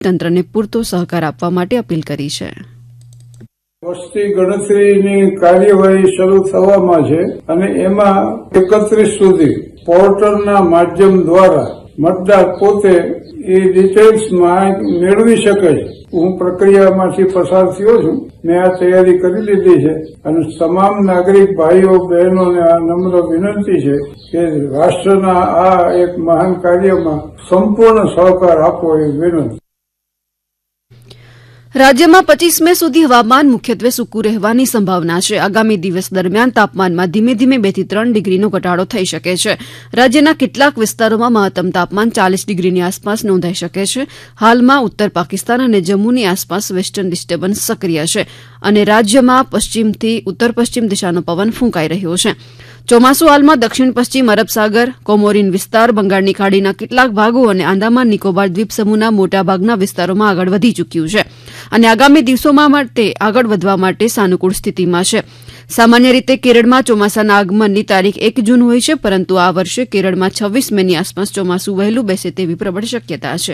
તંત્રને પૂરતો સહકાર આપવા માટે અપીલ કરી છે. વસ્તી ગણતરીની કાર્યવાહી શરૂ થવામાં છે અને એમાં 31 સુધી પોર્ટલના માધ્યમ દ્વારા મતદાર પોતે એ ડિટેલ્સ મેળવી શકે છે. હું પ્રક્રિયામાંથી પસાર થયો છું. મેં આ તૈયારી કરી લીધી છે અને તમામ નાગરિક ભાઈઓ બહેનોને આ નમ્ર વિનંતી છે કે રાષ્ટ્રના આ એક મહાન કાર્યમાં સંપૂર્ણ સહકાર આપવો એ વિનંતી. રાજ્યમાં 25 મે સુધી હવામાન મુખ્યત્વે સૂકું રહેવાની સંભાવના છે. આગામી દિવસ દરમિયાન તાપમાનમાં ધીમે ધીમે 2 થી 3 ડિગ્રીનો ઘટાડો થઈ શકે છે. રાજ્યના કેટલાક વિસ્તારોમાં મહત્તમ તાપમાન 40 ડિગ્રીની આસપાસ નોંધાઈ શકે છે. હાલમાં ઉત્તર પાકિસ્તાન અને જમ્મુની આસપાસ વેસ્ટર્ન ડિસ્ટર્બન્સ સક્રિય છે અને રાજ્યમાં પશ્ચિમથી ઉત્તર પશ્ચિમ દિશાનો પવન ફૂંકાઈ રહ્યો છે. ચોમાસું હાલમાં દક્ષિણ પશ્ચિમ અરબ સાગર, કોમોરીન વિસ્તાર, બંગાળની ખાડીના કેટલાક ભાગો અને આંદામાન નિકોબાર દ્વીપ સમૂહના મોટાભાગના વિસ્તારોમાં આગળ વધી ચૂક્યું છે અને આગામી દિવસોમાં આગળ વધવા માટે સાનુકૂળ સ્થિતિમાં છે. સામાન્ય રીતે કેરળમાં ચોમાસાના આગમનની તારીખ 1 જૂન હોય છે, પરંતુ આ વર્ષે કેરળમાં 26 મેની આસપાસ ચોમાસું વહેલું બેસે તેવી પ્રબળ શક્યતા છે.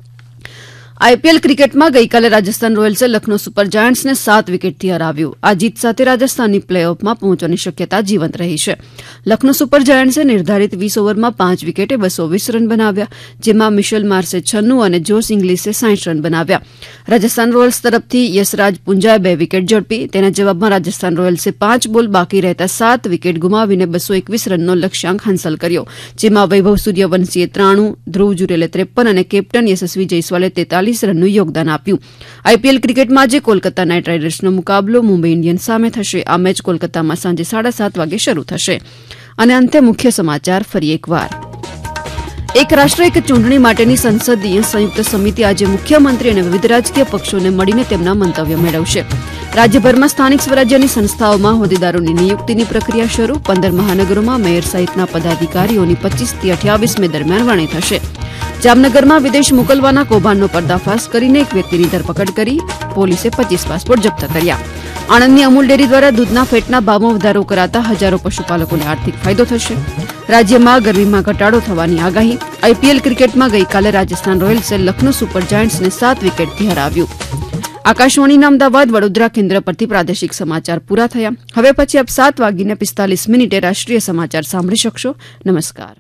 આઈપીએલ ક્રિકેટમાં ગઈકાલે રાજસ્થાન રોયલ્સે લખનૌ સુપર જાયન્ટ્સને 7 વિકેટથી હરાવ્યું. આ જીત સાથે રાજસ્થાનની પ્લે ઓફમાં પહોંચવાની શક્યતા જીવંત રહી છે. લખનૌ સુપર જાયન્ટ્સે નિર્ધારિત 20 ઓવરમાં 5 વિકેટે 220 રન બનાવ્યા, જેમાં મિશેલ માર્સે 96 અને જોસ ઇંગ્લિસે 60 રન બનાવ્યા. રાજસ્થાન રોયલ્સ તરફથી યશરાજ પુંજાએ 2 વિકેટ ઝડપી. તેના જવાબમાં રાજસ્થાન રોયલ્સે 5 બોલ બાકી રહેતા 7 વિકેટ ગુમાવીને 221 રનનો લક્ષ્યાંક હાંસલ કર્યો, જેમાં વૈભવ સૂર્યવંશીએ 93, ધ્રુવ જુરેલે 53 અને કેપ્ટન યશસ્વી જયસ્વાલે 43 રનનું યોગદાન આપ્યું. આઈપીએલ ક્રિકેટમાં આજે કોલકાતા નાઇટ રાઇડર્સનો મુકાબલો મુંબઈ ઇન્ડિયન્સ સામે થશે. આ મેચ કોલકાતામાં સાંજે 7:30 વાગે શરૂ થશે. અને અંતે મુખ્ય સમાચાર ફરી એકવાર. એક રાષ્ટ્ર એક ચૂંટણી માટેની સંસદીય સંયુક્ત સમિતિ આજે મુખ્યમંત્રી અને વિવિધ રાજકીય પક્ષોને મળીને તેમના મંતવ્ય મેળવશે. રાજ્યભરમાં સ્થાનિક સ્વરાજ્યની સંસ્થાઓમાં હોદ્દેદારોની નિયુક્તિની પ્રક્રિયા શરૂ. 15 મહાનગરોમાં મેયર સહિતના પદાધિકારીઓની 25 થી 28 મે દરમિયાન વરણી થશે. જામનગરમાં વિદેશ મોકલવાના કૌભાંડનો પર્દાફાશ કરીને એક વ્યક્તિની ધરપકડ કરી પોલીસે 25 પાસપોર્ટ જપ્ત કર્યા. આણંદની અમૂલ ડેરી દ્વારા દૂધના ફેટના ભાવમાં વધારો કરાતા હજારો પશુપાલકોને આર્થિક ફાયદો થશે. રાજ્યમાં ગરમીમાં ઘટાડો થવાની આગાહી. આઈપીએલ ક્રિકેટમાં ગઈકાલે રાજસ્થાન રોયલ્સે લખનૌ સુપર જાયન્ટ્સને 7 વિકેટથી હરાવ્યું. આકાશવાણીના અમદાવાદ વડોદરા કેન્દ્ર પરથી પ્રાદેશિક સમાચાર પૂરા થયા. હવે પછી આપ 7:45 રાષ્ટ્રીય સમાચાર સાંભળી શકશો. નમસ્કાર.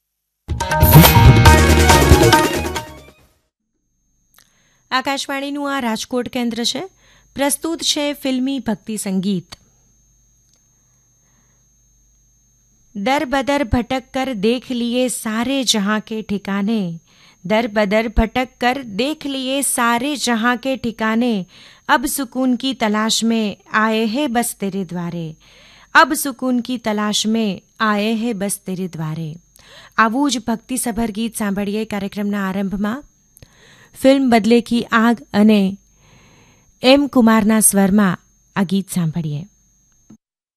આકાશવાણીનું આ રાજકોટ કેન્દ્ર છે. પ્રસ્તુત છે ફિલ્મી ભક્તિ સંગીત. दर बदर भटक कर देख लिए सारे जहां के ठिकाने, दर बदर भटक कर देख लिए सारे जहां के ठिकाने, अब सुकून की तलाश में आए हैं बस तेरे द्वारे, अब सुकून की तलाश में आए हैं बस तेरे द्वारे. આવું જ ભક્તિસભર ગીત સાંભળીએ કાર્યક્રમના આરંભમાં. ફિલ્મ બદલે કી આગ અને એમ કુમારના સ્વરમાં આ ગીત સાંભળીએ.